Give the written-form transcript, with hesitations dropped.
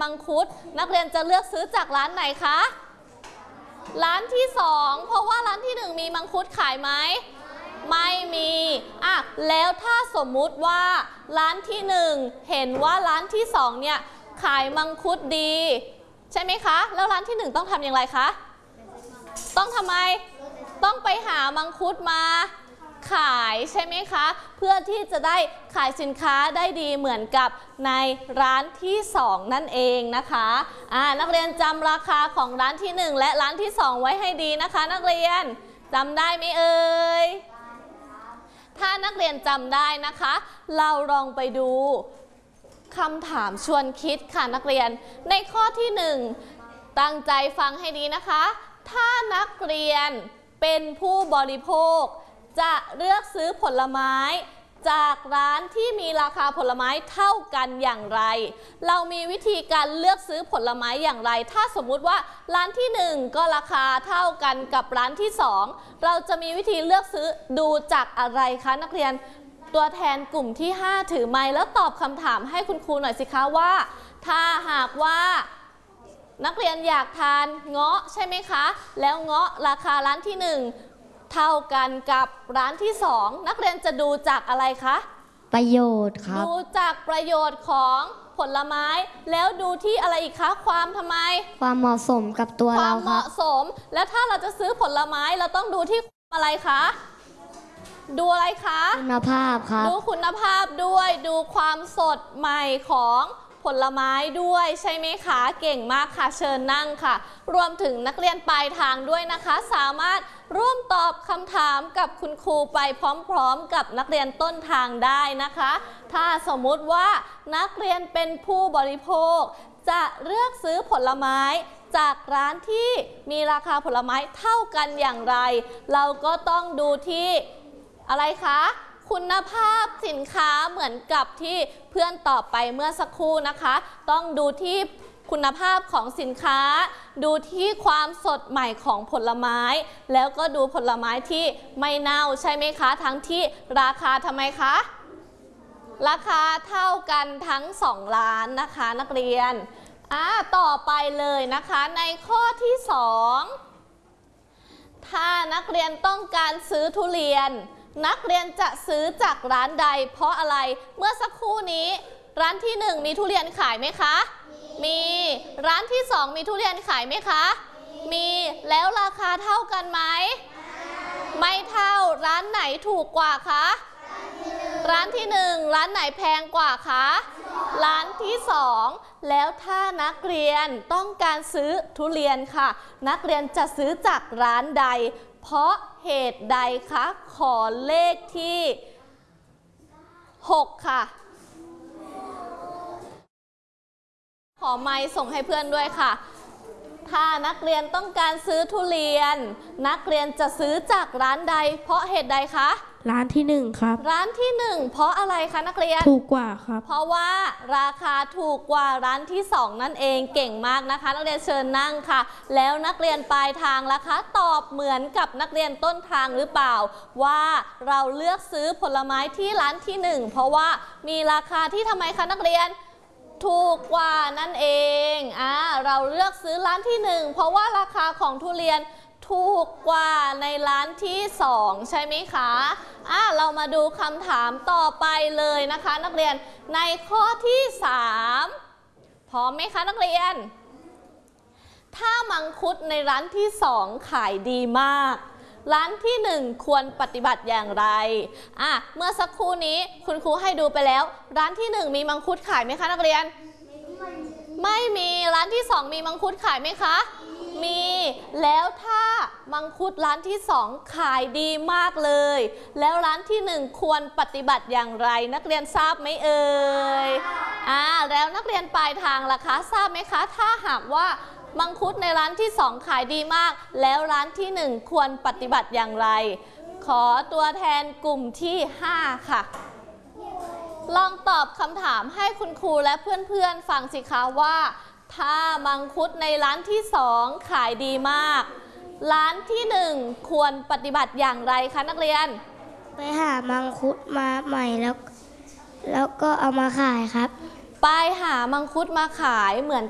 มังคุดนักเรียนจะเลือกซื้อจากร้านไหนคะร้านที่2เพราะว่าร้านที่1มีมังคุดขายไหมไม่มีแล้วถ้าสมมุติว่าร้านที่1เห็นว่าร้านที่2เนี่ยขายมังคุดดีใช่ไหมคะแล้วร้านที่1ต้องทำอย่างไรคะต้องทำไมต้องไปหามังคุดมาขายใช่ไหมคะเพื่อที่จะได้ขายสินค้าได้ดีเหมือนกับในร้านที่2นั่นเองนะคะนักเรียนจำราคาของร้านที่1และร้านที่2ไว้ให้ดีนะคะนักเรียนจำได้ไหมเอ่ยถ้านักเรียนจำได้นะคะเราลองไปดูคำถามชวนคิดค่ะนักเรียนในข้อที่1ตั้งใจฟังให้ดีนะคะถ้านักเรียนเป็นผู้บริโภคจะเลือกซื้อผลไม้จากร้านที่มีราคาผลไม้เท่ากันอย่างไรเรามีวิธีการเลือกซื้อผลไม้อย่างไรถ้าสมมุติว่าร้านที่1ก็ราคาเท่ากันกับร้านที่2เราจะมีวิธีเลือกซื้อดูจากอะไรคะนักเรียนตัวแทนกลุ่มที่5ถือไมค์แล้วตอบคำถามให้คุณครูหน่อยสิคะว่าถ้าหากว่านักเรียนอยากทานเงาะใช่ไหมคะแล้วเงาะราคาร้านที่1เท่ากันกับร้านที่2นักเรียนจะดูจากอะไรคะประโยชน์ครับดูจากประโยชน์ของผลไม้แล้วดูที่อะไรอีกคะความทำไมความเหมาะสมกับตัวเราครับความเหมาะสมแล้วถ้าเราจะซื้อผลไม้เราต้องดูที่อะไรคะดูอะไรคะคุณภาพครับดูคุณภาพด้วยดูความสดใหม่ของผลไม้ด้วยใช่ไหมคะเก่งมากค่ะเชิญนั่งค่ะรวมถึงนักเรียนปลายทางด้วยนะคะสามารถร่วมตอบคำถามกับคุณครูไปพร้อมๆกับนักเรียนต้นทางได้นะคะถ้าสมมุติว่านักเรียนเป็นผู้บริโภคจะเลือกซื้อผลไม้จากร้านที่มีราคาผลไม้เท่ากันอย่างไรเราก็ต้องดูที่อะไรคะคุณภาพสินค้าเหมือนกับที่เพื่อนตอบไปเมื่อสักครู่นะคะต้องดูที่คุณภาพของสินค้าดูที่ความสดใหม่ของผลไม้แล้วก็ดูผลไม้ที่ไม่เน่าใช่ไหมคะทั้งที่ราคาทำไมคะราคาเท่ากันทั้ง2ร้านนะคะนักเรียนต่อไปเลยนะคะในข้อที่2ถ้านักเรียนต้องการซื้อทุเรียนนักเรียนจะซื้อจากร้านใดเพราะอะไรเมื่อสักครู่นี้ร้านที่1มีทุเรียนขายไหมคะมีร้านที่2มีทุเรียนขายไหมคะมีแล้วราคาเท่ากันไหมไม่เท่าร้านไหนถูกกว่าคะร้านที่1ร้านไหนแพงกว่าคะร้านที่2แล้วถ้านักเรียนต้องการซื้อทุเรียนค่ะนักเรียนจะซื้อจากร้านใดเพราะเหตุใดคะขอเลขที่6ค่ะขอไมค์ส่งให้เพื่อนด้วยค่ะถ้านักเรียนต้องการซื้อทุเรียนนักเรียนจะซื้อจากร้านใดเพราะเหตุใดคะร้านที่1ครับร้านที่1เพราะอะไรคะนักเรียนถูกกว่าครับเพราะว่าราคาถูกกว่าร้านที่2นั่นเองเก่งมากนะคะนักเรียนเชิญนั่งค่ะแล้วนักเรียนปลายทางล่ะคะตอบเหมือนกับนักเรียนต้นทางหรือเปล่าว่าเราเลือกซื้อผลไม้ที่ร้านที่1เพราะว่ามีราคาที่ทำไมคะนักเรียนถูกกว่านั่นเองเราเลือกซื้อร้านที่1เพราะว่าราคาของทุเรียนถูกกว่าในร้านที่2ใช่ไหมคะเรามาดูคำถามต่อไปเลยนะคะนักเรียนในข้อที่3พร้อมไหมคะนักเรียนถ้ามังคุดในร้านที่2ขายดีมากร้านที่1ควรปฏิบัติอย่างไรเมื่อสักครู่นี้คุณครูให้ดูไปแล้วร้านที่1มีมังคุดขายไหมคะนักเรียนไม่มีร้านที่2มีมังคุดขายไหมคะมีแล้วถ้ามังคุดร้านที่2ขายดีมากเลยแล้วร้านที่1ควรปฏิบัติอย่างไรนักเรียนทราบไหมเอ่ยแล้วนักเรียนปลายทางล่ะคะทราบไหมคะถ้าหากว่ามังคุดในร้านที่2ขายดีมากแล้วร้านที่1ควรปฏิบัติอย่างไรขอตัวแทนกลุ่มที่5ค่ะลองตอบคำถามให้คุณครูและเพื่อนๆฟังสิคะว่าถ้ามังคุดในร้านที่2ขายดีมากร้านที่1ควรปฏิบัติอย่างไรคะนักเรียนไปหามังคุดมาใหม่แล้วก็เอามาขายครับไปหามังคุดมาขายเหมือน